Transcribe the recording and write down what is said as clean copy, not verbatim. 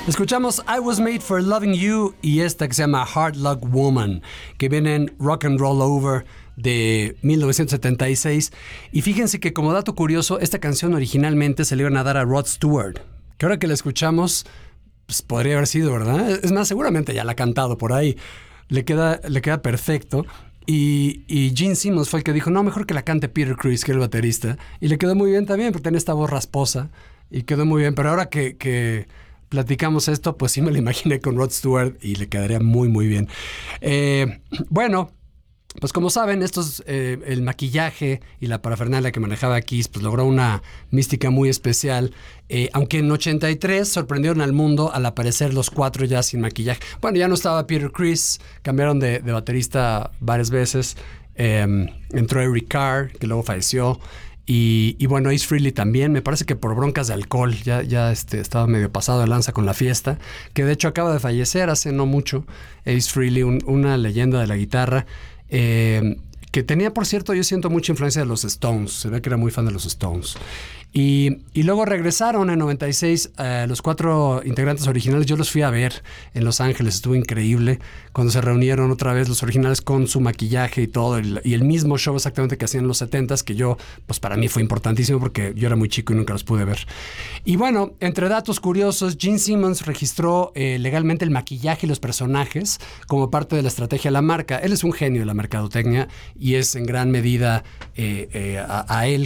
Escuchamos I Was Made for Loving You y esta que se llama Hard Luck Woman, que viene en Rock and Roll Over de 1976. Y fíjense que como dato curioso, esta canción originalmente se le iban a dar a Rod Stewart, que ahora que la escuchamos, pues podría haber sido, ¿verdad? Es más, seguramente ya la ha cantado por ahí. Le queda perfecto. Y Gene Simmons fue el que dijo, no, mejor que la cante Peter Criss, que es el baterista. Y le quedó muy bien también, porque tenía esta voz rasposa. Y quedó muy bien. Pero ahora que platicamos esto, pues sí me lo imaginé con Rod Stewart y le quedaría muy, muy bien. Bueno, pues como saben, el maquillaje y la parafernalia que manejaba Kiss, pues logró una mística muy especial. Aunque en 83 sorprendieron al mundo al aparecer los cuatro ya sin maquillaje. Bueno, ya no estaba Peter Criss, cambiaron de baterista varias veces. Entró Eric Carr, que luego falleció. Y bueno, Ace Frehley también, me parece que por broncas de alcohol, ya estaba medio pasado de lanza con la fiesta, que de hecho acaba de fallecer hace no mucho. Ace Frehley, una leyenda de la guitarra, que tenía, por cierto, yo siento mucha influencia de los Stones, se ve que era muy fan de los Stones. Y luego regresaron en 96 los cuatro integrantes originales. Yo los fui a ver en Los Ángeles, estuvo increíble cuando se reunieron otra vez los originales con su maquillaje y todo, y el mismo show exactamente que hacían en los 70s, que yo, pues para mí fue importantísimo porque yo era muy chico y nunca los pude ver. Y bueno, entre datos curiosos, Gene Simmons registró legalmente el maquillaje y los personajes como parte de la estrategia de la marca. Él es un genio de la mercadotecnia y es en gran medida a él